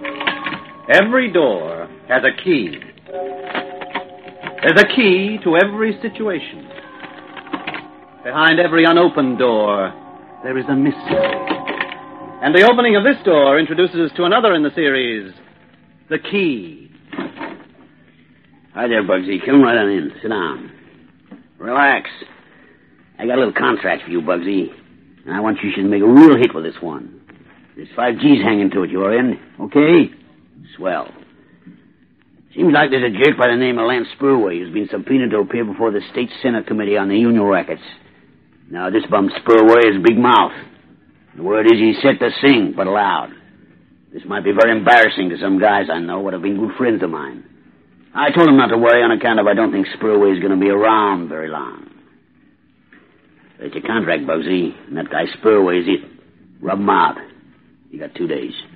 Every door has a key. There's a key to every situation. Behind every unopened door, there is a mystery. And the opening of this door introduces us to another in the series, The Key. Hi there, Bugsy. Come right on in. Sit down. Relax. I got a little contract for you, Bugsy. And I want you to make a real hit with this one. There's 5 G's hanging to it. You're in? Okay? Swell. Seems like there's a jerk by the name of Lance Spurway who's been subpoenaed to appear before the State Senate Committee on the Union Rackets. Now, this bum Spurway has big mouth. The word is he's set to sing, but loud. This might be very embarrassing to some guys I know what have been good friends of mine. I told him not to worry on account of I don't think Spurway's going to be around very long. There's your contract, Bugsy, and that guy Spurway's it. Rub him out. You got 2 days.